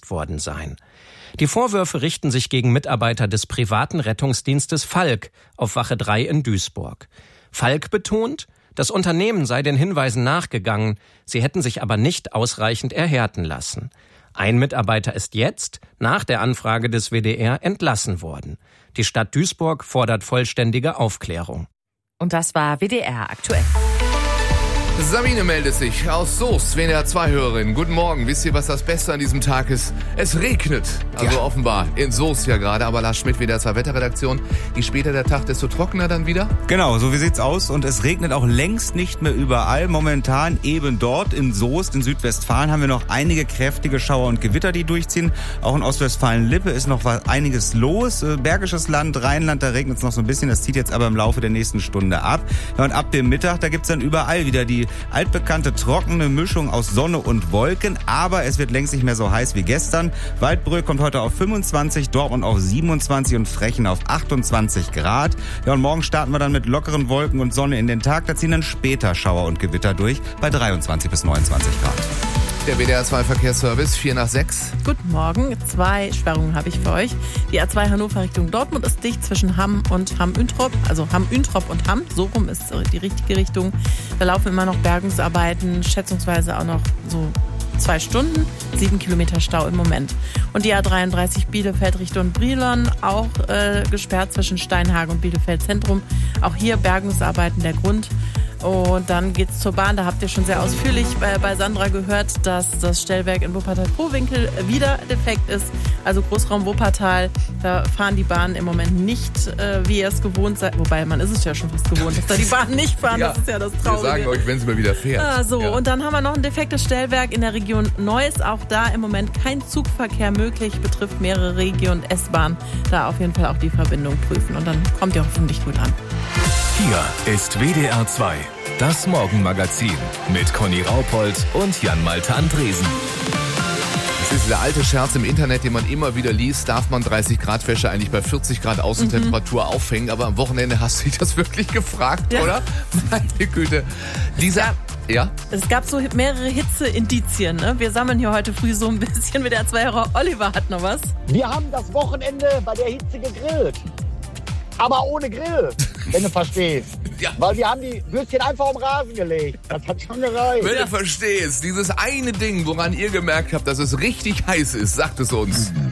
verletzt worden seien. Die Vorwürfe richten sich gegen Mitarbeiter des privaten Rettungsdienstes Falck auf Wache 3 in Duisburg. Falck betont, das Unternehmen sei den Hinweisen nachgegangen, sie hätten sich aber nicht ausreichend erhärten lassen. Ein Mitarbeiter ist jetzt, nach der Anfrage des WDR, entlassen worden. Die Stadt Duisburg fordert vollständige Aufklärung. Und das war WDR aktuell. Sabine meldet sich aus Soest, WDR 2-Hörerin. Guten Morgen. Wisst ihr, was das Beste an diesem Tag ist? Es regnet. Also offenbar in Soest ja gerade. Aber Lars Schmidt, WDR 2 Wetterredaktion. Je später der Tag, desto trockener dann wieder? Genau, so wie sieht's aus. Und es regnet auch längst nicht mehr überall. Momentan eben dort in Soest, in Südwestfalen, haben wir noch einige kräftige Schauer und Gewitter, die durchziehen. Auch in Ostwestfalen-Lippe ist noch einiges los. Bergisches Land, Rheinland, da regnet es noch so ein bisschen. Das zieht jetzt aber im Laufe der nächsten Stunde ab. Ja, und ab dem Mittag, da gibt's dann überall wieder die altbekannte trockene Mischung aus Sonne und Wolken, aber es wird längst nicht mehr so heiß wie gestern. Waldbröl kommt heute auf 25, Dortmund auf 27 und Frechen auf 28 Grad. Ja, und morgen starten wir dann mit lockeren Wolken und Sonne in den Tag. Da ziehen dann später Schauer und Gewitter durch bei 23 bis 29 Grad. Der WDR 2 Verkehrsservice, 4 nach 6. Guten Morgen, 2 Sperrungen habe ich für euch. Die A2 Hannover Richtung Dortmund ist dicht zwischen Hamm und Hamm-Üntrop, also Hamm-Üntrop und Hamm, so rum ist die richtige Richtung. Da laufen immer noch Bergungsarbeiten, schätzungsweise auch noch so 2 Stunden, 7 Kilometer Stau im Moment. Und die A33 Bielefeld Richtung Brilon, auch gesperrt zwischen Steinhagen und Bielefeld Zentrum. Auch hier Bergungsarbeiten der Grund. Und dann geht's zur Bahn. Da habt ihr schon sehr ausführlich bei Sandra gehört, dass das Stellwerk in Wuppertal-Vohwinkel wieder defekt ist. Also Großraum Wuppertal, da fahren die Bahnen im Moment nicht, wie ihr es gewohnt seid. Wobei, man ist es ja schon fast gewohnt, dass da die Bahnen nicht fahren. Ja, das ist ja das Traurige. Wir sagen euch, wenn es mal wieder fährt. Und dann haben wir noch ein defektes Stellwerk in der Region Neuss. Auch da im Moment kein Zugverkehr möglich. Betrifft mehrere Regionen, S-Bahn. Da auf jeden Fall auch die Verbindung prüfen. Und dann kommt ihr hoffentlich gut an. Hier ist WDR 2, das Morgenmagazin mit Conny Raupold und Jan-Malte Andresen. Das ist der alte Scherz im Internet, den man immer wieder liest. Darf man 30 Grad Wäsche eigentlich bei 40 Grad Außentemperatur aufhängen? Aber am Wochenende hast du dich das wirklich gefragt, oder? Meine Güte. Es gab so mehrere Hitzeindizien. Ne? Wir sammeln hier heute früh so ein bisschen mit der 2-Hörer. Oliver hat noch was. Wir haben das Wochenende bei der Hitze gegrillt. Aber ohne Grill, wenn du verstehst. Ja. Weil wir haben die Würstchen einfach auf den Rasen gelegt. Das hat schon gereicht. Wenn du verstehst, dieses eine Ding, woran ihr gemerkt habt, dass es richtig heiß ist, sagt es uns.